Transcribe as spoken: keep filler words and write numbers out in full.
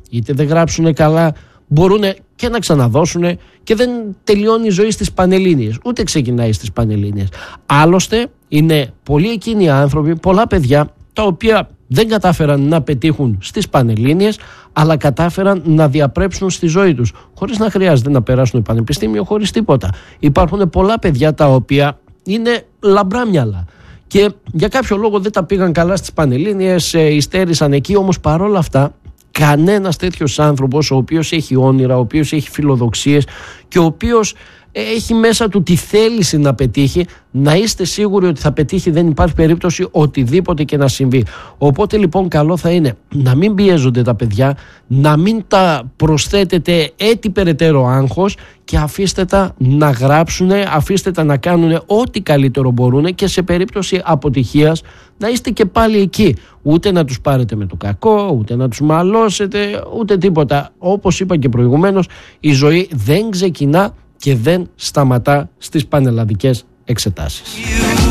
είτε δεν γράψουν καλά, μπορούν και να ξαναδώσουν και δεν τελειώνει η ζωή στις Πανελλήνιες, ούτε ξεκινάει στις Πανελλήνιες. Άλλωστε είναι πολλοί εκείνοι οι άνθρωποι, πολλά παιδιά τα οποία δεν κατάφεραν να πετύχουν στις Πανελλήνιες, αλλά κατάφεραν να διαπρέψουν στη ζωή τους χωρίς να χρειάζεται να περάσουν πανεπιστήμιο, χωρίς τίποτα. Υπάρχουν πολλά παιδιά τα οποία είναι λαμπρά μυαλά και για κάποιο λόγο δεν τα πήγαν καλά στις Πανελλήνιες, υστέρησαν εκεί, όμως παρόλα αυτά κανένας τέτοιος άνθρωπος ο οποίος έχει όνειρα, ο οποίος έχει φιλοδοξίες και ο οποίος έχει μέσα του τη θέληση να πετύχει, να είστε σίγουροι ότι θα πετύχει, δεν υπάρχει περίπτωση οτιδήποτε και να συμβεί. Οπότε λοιπόν καλό θα είναι να μην πιέζονται τα παιδιά, να μην τα προσθέτετε έτσι περαιτέρω άγχος και αφήστε τα να γράψουν, αφήστε τα να κάνουν ό,τι καλύτερο μπορούν και σε περίπτωση αποτυχίας να είστε και πάλι εκεί. Ούτε να τους πάρετε με το κακό, ούτε να τους μαλώσετε, ούτε τίποτα. Όπως είπα και προηγουμένως, η ζωή δεν ξεκινά και δεν σταματά στις πανελλαδικές εξετάσεις.